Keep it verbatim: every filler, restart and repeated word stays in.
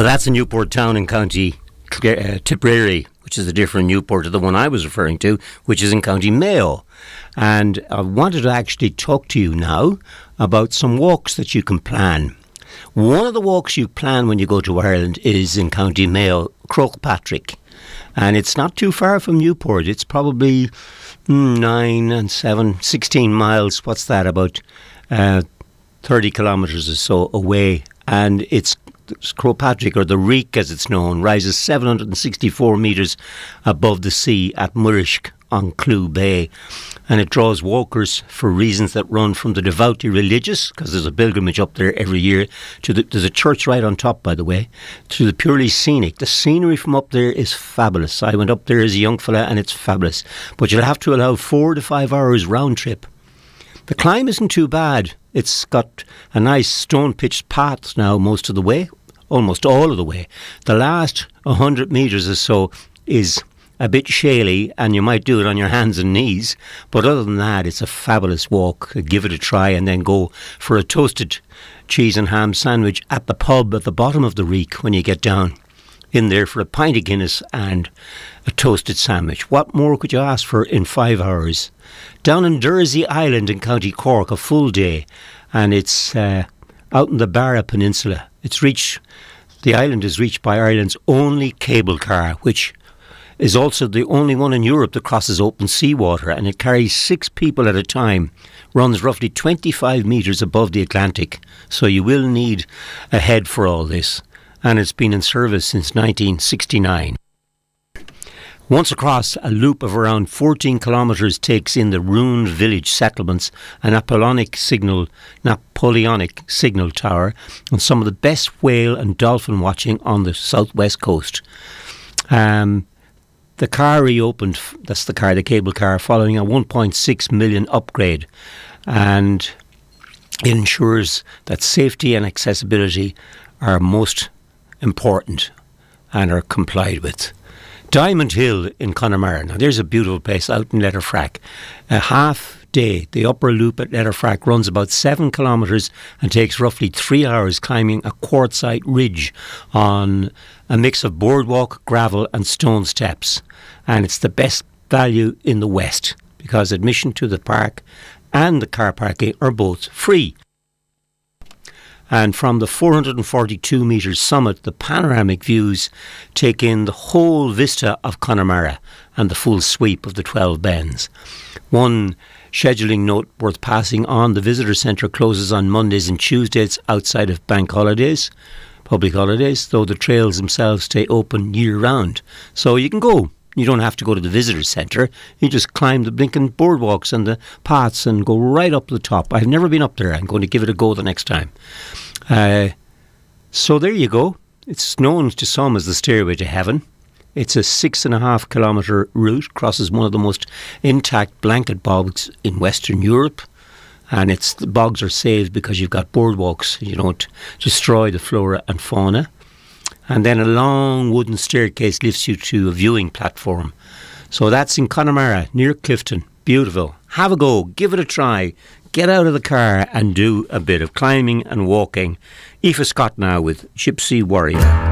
Well, that's a Newport town in County uh, Tipperary, which is a different Newport to the one I was referring to, which is in County Mayo. And I wanted to actually talk to you now about some walks that you can plan. One of the walks you plan when you go to Ireland is in County Mayo, Croagh-Patrick. And it's not too far from Newport. It's probably mm, nine and seven, sixteen miles. What's that, about uh, thirty kilometres or so away. And it's Croagh-Patrick, or the Reek as it's known, rises seven hundred sixty-four metres above the sea at Murrisk on Clew Bay. And it draws walkers for reasons that run from the devoutly religious, because there's a pilgrimage up there every year, to the, there's a church right on top, by the way, to the purely scenic. The scenery from up there is fabulous. I went up there as a young fella and it's fabulous. But you'll have to allow four to five hours round trip. The climb isn't too bad. It's got a nice stone-pitched path now most of the way, almost all of the way. The last one hundred metres or so is a bit shaly, and you might do it on your hands and knees. But other than that, it's a fabulous walk. Give it a try and then go for a toasted cheese and ham sandwich at the pub at the bottom of the Reek when you get down in there for a pint of Guinness and a toasted sandwich. What more could you ask for in five hours? Down in Dursey Island in County Cork, a full day, and it's uh, out in the Barra Peninsula. It's reached, the island is reached by Ireland's only cable car, which is also the only one in Europe that crosses open seawater, and it carries six people at a time, runs roughly twenty-five metres above the Atlantic, so you will need a head for all this, and it's been in service since nineteen sixty-nine. Once across, a loop of around fourteen kilometres takes in the ruined village settlements, a Napoleonic signal, Napoleonic signal tower, and some of the best whale and dolphin watching on the southwest coast. Um... The car reopened, that's the car, the cable car, following a one point six million upgrade, and it ensures that safety and accessibility are most important and are complied with. Diamond Hill in Connemara. Now there's a beautiful place out in Letterfrack. A half day, the upper loop at Letterfrack runs about seven kilometres and takes roughly three hours climbing a quartzite ridge on a mix of boardwalk, gravel and stone steps. And it's the best value in the West because admission to the park and the car parking are both free. And from the four hundred forty-two metre summit, the panoramic views take in the whole vista of Connemara and the full sweep of the twelve bends. One scheduling note worth passing on, the visitor centre closes on Mondays and Tuesdays outside of bank holidays, public holidays, though the trails themselves stay open year round. So you can go. You don't have to go to the visitor centre. You just climb the blinking boardwalks and the paths and go right up the top. I've never been up there. I'm going to give it a go the next time. Uh, so there you go. It's known to some as the Stairway to Heaven. It's a six and a half kilometre route, crosses one of the most intact blanket bogs in Western Europe. And it's the bogs are saved because you've got boardwalks. You don't destroy the flora and fauna. And then a long wooden staircase lifts you to a viewing platform. So that's in Connemara, near Clifton. Beautiful. Have a go. Give it a try. Get out of the car and do a bit of climbing and walking. Aoife Scott now with Gypsy Warrior.